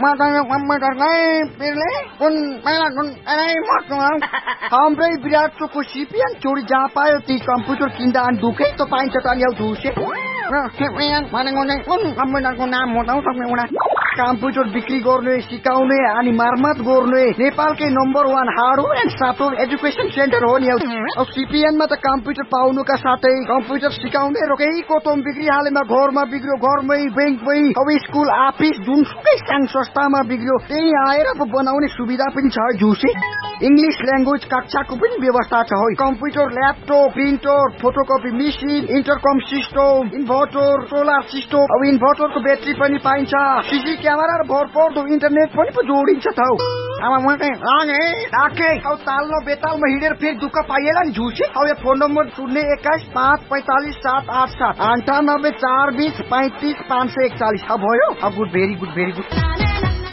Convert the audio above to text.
हाम्रै विराट चोकको सिपिएन चोरी जहाँ पायो ती कम्प्युटर किन्दा अनि दुखै त पाइन्छ त नि झुसे कम्प्युटरको नाम बताउ सक्ने कम्प्युटर बिक्री गर्ने सिकाउने अनि मर्मत गर्ने नेपालकै number 1 hardware and software education centre हो नि अब सिपिएनमा त कम्प्युटर पाउनुका साथै कम्प्युटर सिकाउने रोकेको तोम बिक्री हालेमा घरमा बिग्रियो घरमै बैंकमै अब स्कुल अफिस जुनसुकै सानो संस्थामा बिग्रियो त्यही आएर बनाउने सुविधा पनि छ झुसे इंग्लिश ल्याङ्ग्वेज कक्षाको पनि व्यवस्था छ हो computer laptop printer photocopy machine इन्टरकम system inverter solar system अब इन्भर्टरको ब्याट्री पनि पाइन्छ सीसी क्यामेरा र भरपर्दो इन्टरनेट पनि जोडिन्छ त तालमा बेतालमा हिँडेर फेरि दुःख पाइएला नि झुसे अब यो फोन नम्बर 021-545-787 98 420 35 541 भयो गुड भेरी गुड